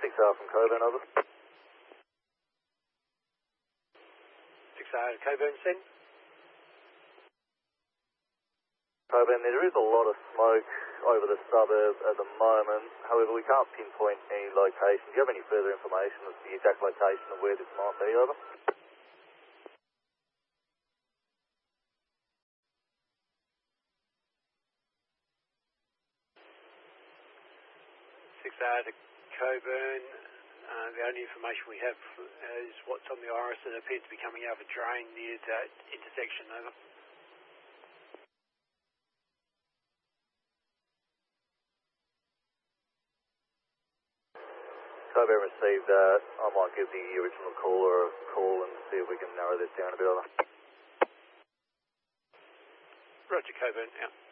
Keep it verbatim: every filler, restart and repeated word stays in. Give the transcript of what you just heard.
six R from Coburn, over. six R Coburn, send. Coburn, there is a lot of smoke over the suburb at the moment. However, we can't pinpoint any location. Do you have any further information as to the exact location of where this might be, over? six R to Coburn. Uh, the only information we have is what's on the iris that appears to be coming out of a drain near that intersection, over. Coburn received that. I might give the original caller a call and see if we can narrow this down a bit, over. Roger, Coburn, out.